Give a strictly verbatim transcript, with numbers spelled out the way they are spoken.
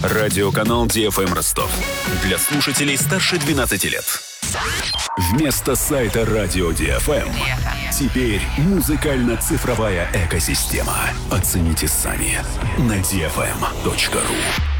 Радиоканал Ди Эф Эм Ростов. Для слушателей старше двенадцати лет. Вместо сайта Радио Ди Эф Эм теперь музыкально-цифровая экосистема. Оцените сами на ди эф эм точка ру.